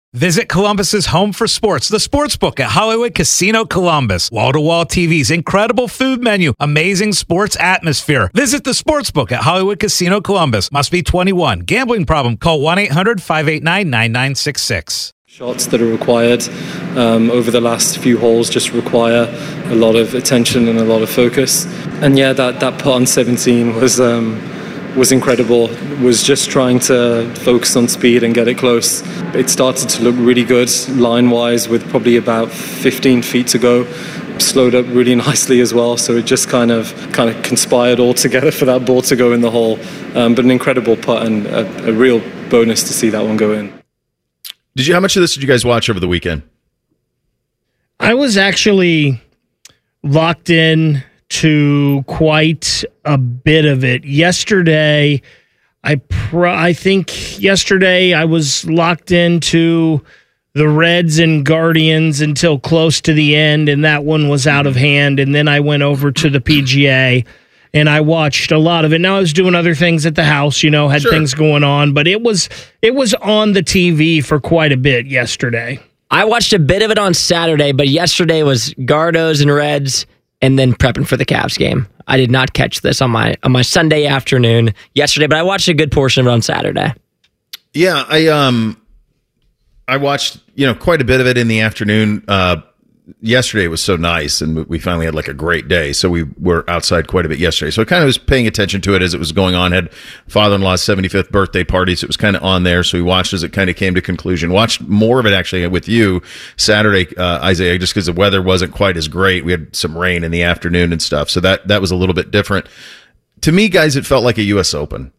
Visit Columbus's home for sports, the Sportsbook at Hollywood Casino Columbus. Wall-to-wall TVs, incredible food menu, amazing sports atmosphere. Visit the Sportsbook at Hollywood Casino Columbus. Must be 21. Gambling problem? Call 1-800-589-9966. Shots that are required over the last few holes just require a lot of attention and a lot of focus. And yeah, that putt on 17 was incredible. Was just trying to focus on speed and get it close. It started to look really good line-wise with probably about 15 feet to go. Slowed up really nicely as well, so it just kind of conspired all together for that ball to go in the hole. But an incredible putt and a real bonus to see that one go in. How much of this did you guys watch over the weekend? I was actually locked in to quite a bit of it. Yesterday, I think yesterday I was locked into the Reds and Guardians until close to the end, and that one was out of hand. And then I went over to the PGA, and I watched a lot of it. Now I was doing other things at the house, had things going on, but it was on the TV for quite a bit yesterday. I watched a bit of it on Saturday, but yesterday was Gardos and Reds, and then prepping for the Cavs game. I did not catch this on my Sunday afternoon yesterday, but I watched a good portion of it on Saturday. Yeah, I watched quite a bit of it in the afternoon. Yesterday was so nice, and we finally had like a great day, so we were outside quite a bit yesterday. So I kind of was paying attention to it as it was going on. Had father-in-law's 75th birthday party, so it was kind of on there. So we watched as it kind of came to conclusion. Watched more of it actually with you Saturday, Isaiah, just because the weather wasn't quite as great. We had some rain in the afternoon and stuff, so that was a little bit different. To me, guys, it felt like a U.S. Open.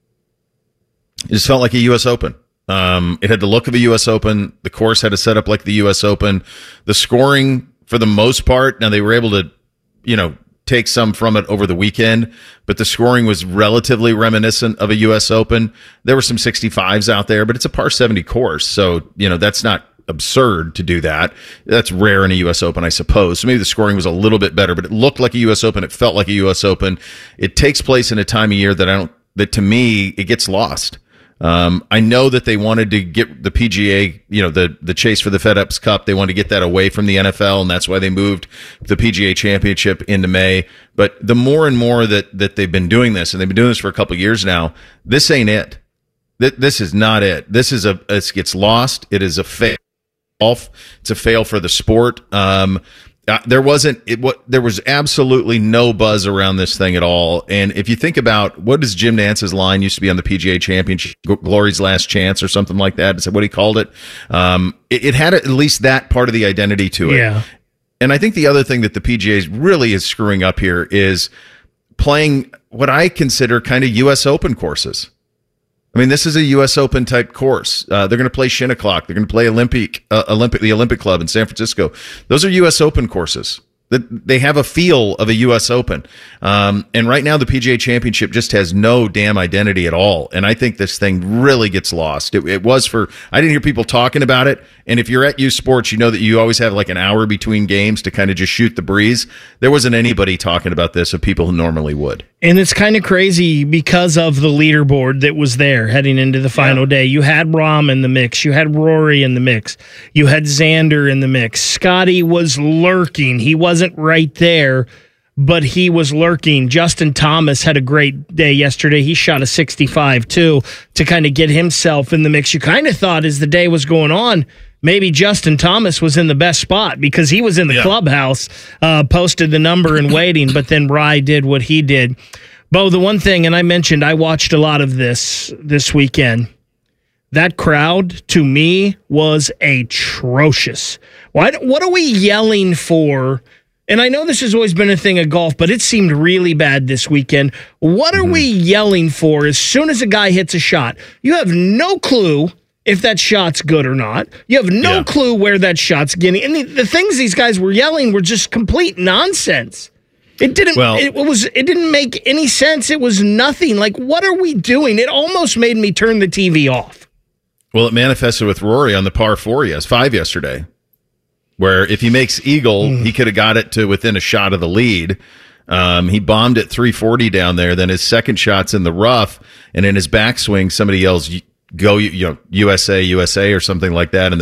It just felt like a U.S. Open. It had the look of a U.S. Open. The course had a setup like the U.S. Open. The scoring, for the most part, now they were able to, take some from it over the weekend, but the scoring was relatively reminiscent of a U.S. Open. There were some 65s out there, but it's a par 70 course, so, that's not absurd to do that. That's rare in a U.S. Open, I suppose. So maybe the scoring was a little bit better, but it looked like a U.S. Open. It felt like a U.S. Open. It takes place in a time of year that to me, it gets lost. I know that they wanted to get the PGA, the chase for the FedEx Cup. They wanted to get that away from the NFL, and that's why they moved the PGA Championship into May. But the more and more that they've been doing this, and they've been doing this for a couple of years now, this ain't it. This is not it. It gets lost. It is a fail. It's a fail for the sport. There was absolutely no buzz around this thing at all. And if you think about what is Jim Nance's line used to be on the PGA Championship, Glory's Last Chance or something like that. Is that what he called it? It had at least that part of the identity to it. Yeah. And I think the other thing that the PGA really is screwing up here is playing what I consider kind of U.S. Open courses. I mean, this is a U.S. Open type course. They're going to play Shinnecock. They're going to play the Olympic Club in San Francisco. Those are U.S. Open courses. They have a feel of a U.S. Open. And right now the PGA Championship just has no damn identity at all. And I think this thing really gets lost. I didn't hear people talking about it. And if you're at U Sports, you know that you always have like an hour between games to kind of just shoot the breeze. There wasn't anybody talking about this of people who normally would. And it's kind of crazy because of the leaderboard that was there heading into the final day. You had Rahm in the mix. You had Rory in the mix. You had Xander in the mix. Scotty was lurking. He wasn't right there, but he was lurking. Justin Thomas had a great day yesterday. He shot a 65 too to kind of get himself in the mix. You kind of thought as the day was going on, maybe Justin Thomas was in the best spot because he was in the clubhouse, posted the number and waiting, but then Rye did what he did. Bo, the one thing, and I mentioned I watched a lot of this weekend, that crowd, to me, was atrocious. What are we yelling for? And I know this has always been a thing of golf, but it seemed really bad this weekend. What are we yelling for as soon as a guy hits a shot? You have no clue if that shot's good or not. You have no clue where that shot's getting. And the things these guys were yelling were just complete nonsense. It didn't make any sense. It was nothing. Like, what are we doing? It almost made me turn the TV off. Well, it manifested with Rory on the par 5 yesterday, where if he makes eagle, he could have got it to within a shot of the lead. He bombed at 340 down there. Then his second shot's in the rough, and in his backswing, somebody yells, "Go, USA, USA," or something like that in the